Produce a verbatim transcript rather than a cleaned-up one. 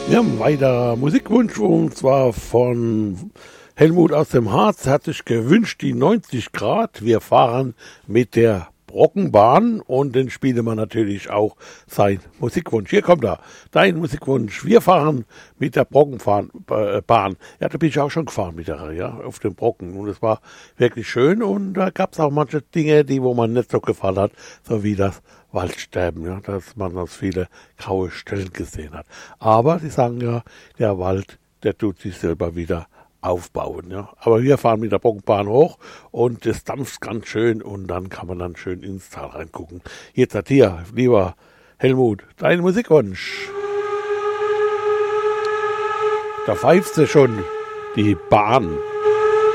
Wir haben weiter Musikwunsch und zwar von Helmut aus dem Harz. Hat sich gewünscht die neunzig Grad. Wir fahren mit der Brockenbahn und den spiele man natürlich auch sein Musikwunsch. Hier kommt er, dein Musikwunsch. Wir fahren mit der Brockenbahn. Äh, Bahn. Ja, da bin ich auch schon gefahren mit der, ja, auf dem Brocken und es war wirklich schön und da gab es auch manche Dinge, die wo man nicht so gefallen hat, so wie das Waldsterben, ja, dass man das viele graue Stellen gesehen hat. Aber sie sagen ja, der Wald, der tut sich selber wieder aufbauen. Ja. Aber wir fahren mit der Brockenbahn hoch und es dampft ganz schön und dann kann man dann schön ins Tal reingucken. Jetzt hat hier, lieber Helmut, dein Musikwunsch. Da pfeift sie schon, die Bahn.